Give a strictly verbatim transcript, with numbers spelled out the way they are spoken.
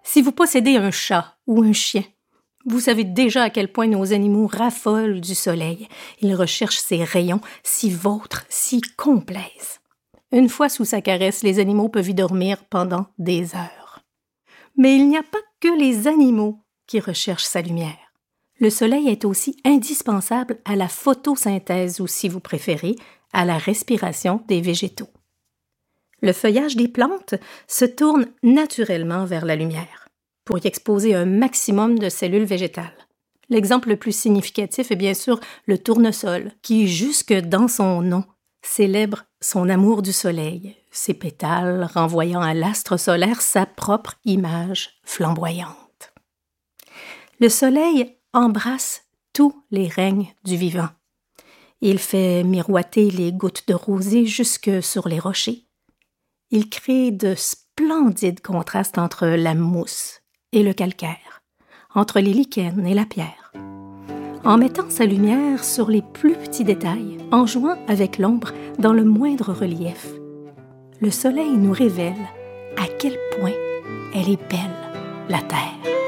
Si vous possédez un chat ou un chien, vous savez déjà à quel point nos animaux raffolent du soleil. Ils recherchent ces rayons si vautres, si complaisent. Une fois sous sa caresse, les animaux peuvent y dormir pendant des heures. Mais il n'y a pas que les animaux qui recherchent sa lumière. Le soleil est aussi indispensable à la photosynthèse ou, si vous préférez, à la respiration des végétaux. Le feuillage des plantes se tourne naturellement vers la lumière pour y exposer un maximum de cellules végétales. L'exemple le plus significatif est bien sûr le tournesol, qui, jusque dans son nom, célèbre son amour du soleil, ses pétales renvoyant à l'astre solaire sa propre image flamboyante. Le soleil embrasse tous les règnes du vivant. Il fait miroiter les gouttes de rosée jusque sur les rochers. Il crée de splendides contrastes entre la mousse et le calcaire, entre les lichens et la pierre. En mettant sa lumière sur les plus petits détails, en jouant avec l'ombre dans le moindre relief, le soleil nous révèle à quel point elle est belle, la terre.